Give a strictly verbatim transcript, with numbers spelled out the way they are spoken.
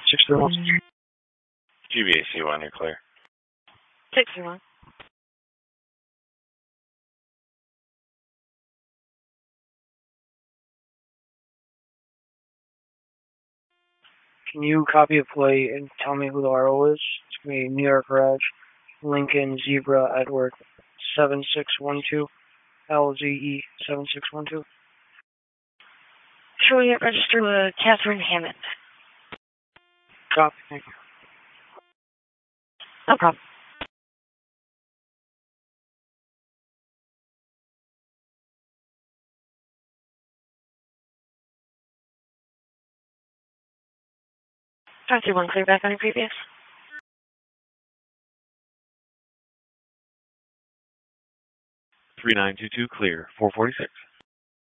six three one. G B A C one, you're clear. six three one. Can you copy a plate and tell me who the R O is? It's going to be New York Reg, Lincoln, Zebra, Edward, seven six one two, L Z E seven six one two. Showing it registered with Catherine Hammond. Copy, thank you. No problem. five three one, clear back on your previous. three nine two two, clear. four forty-six.